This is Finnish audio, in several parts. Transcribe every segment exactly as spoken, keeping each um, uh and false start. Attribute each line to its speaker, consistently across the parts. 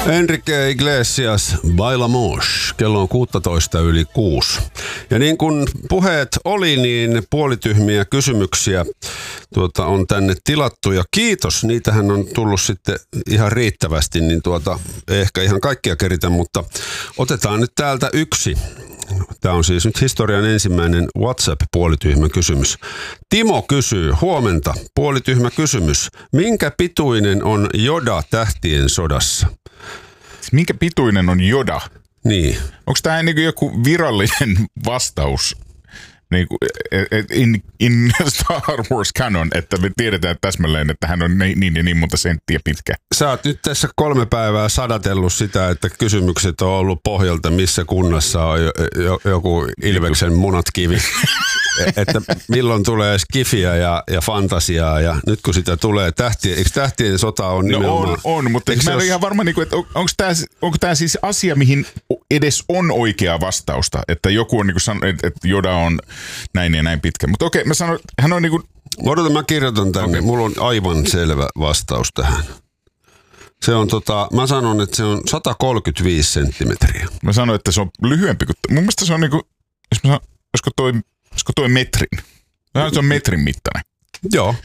Speaker 1: Enrique Iglesias, Bailamos. Kello on kuusitoista yli kuusi. Ja niin kuin puheet oli, niin puolityhmiä kysymyksiä tuota, on tänne tilattu. Ja kiitos, niitähän on tullut sitten ihan riittävästi, niin tuota, ehkä ihan kaikkia keritä, mutta otetaan nyt täältä yksi. Tämä on siis nyt historian ensimmäinen WhatsApp-puolityhmä kysymys. Timo kysyy, huomenta, puolityhmä kysymys. Minkä pituinen on Yoda Tähtien sodassa?
Speaker 2: Minkä pituinen on Yoda?
Speaker 1: Niin.
Speaker 2: Onko tämä niin joku virallinen vastaus niin in, in Star Wars canon, että me tiedetään täsmälleen, että hän on niin, niin ja niin monta senttiä pitkä?
Speaker 1: Sä oot nyt tässä kolme päivää sadatellut sitä, että kysymykset on ollut pohjalta, missä kunnassa on joku Ilveksen munat kivi. Että milloin tulee skifiä ja, ja fantasiaa ja nyt kun sitä tulee tähtien, eikö tähtien sota on nimenomaan?
Speaker 2: No on, on mutta mä en ole ihan varma, että on, onko tämä onko tämä siis asia, mihin edes on oikea vastausta, että joku on niin kuin sanonut, että Yoda on näin ja näin pitkä. Mutta okei, mä sanon, hän on niin kuin...
Speaker 1: Odota, mä kirjoitan tänne, okay. Mulla on aivan selvä vastaus tähän. Se on tota, mä sanon, että se on sata kolmekymmentäviisi senttimetriä.
Speaker 2: Mä sanon, että se on lyhyempi kuin, mun mielestä se on niin kuin, jos mä sanon, olisiko toi... Olisiko toi metrin? Se on metrin mittainen.
Speaker 1: Joo.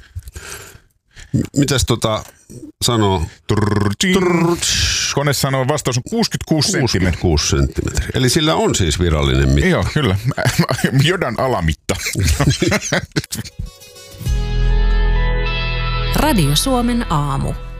Speaker 1: Mitäs tota sanoo?
Speaker 2: Kone sanoo, vastaus on kuusikymmentäkuusi senttimetriä.
Speaker 1: kuusikymmentäkuusi senttimetriä. Eli sillä on siis virallinen mitta.
Speaker 2: Joo, kyllä. Yodan alamitta.
Speaker 3: Radio Suomen aamu.